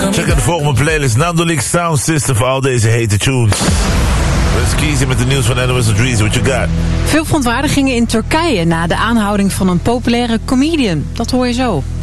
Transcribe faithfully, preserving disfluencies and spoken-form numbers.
Check out de volgende playlist. Nandolik Sound System voor al deze hete tunes. Let's kiezen met de nieuws van Edwin Dreezy. What you got? Veel verontwaardigingen in Turkije na de aanhouding van een populaire comedian. Dat hoor je zo.